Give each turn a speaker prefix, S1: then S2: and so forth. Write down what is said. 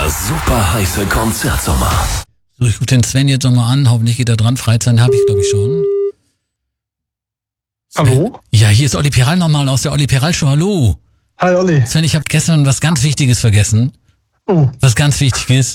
S1: Der super heiße Konzertsommer.
S2: So, ich rufe den Sven jetzt nochmal an. Hoffentlich geht er dran. Freizeit habe ich, glaube ich, schon. Sven.
S3: Hallo?
S2: Ja, hier ist Olli Peral nochmal aus der Olli Peral Show. Hallo.
S3: Hi Olli.
S2: Sven, ich habe gestern was ganz Wichtiges vergessen.
S3: Oh,
S2: Was ganz wichtig ist.